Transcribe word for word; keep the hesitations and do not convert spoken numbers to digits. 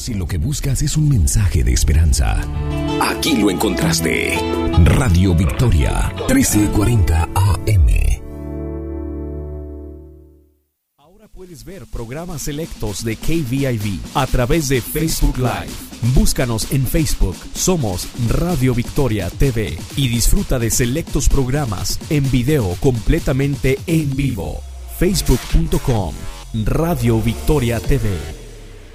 Si lo que buscas es un mensaje de esperanza, aquí lo encontraste. Radio Victoria, trece cuarenta A M. Ahora puedes ver programas selectos de K V I V a través de Facebook Live. Búscanos en Facebook, somos Radio Victoria T V y disfruta de selectos programas en video completamente en vivo. Facebook punto com, Radio Victoria T V.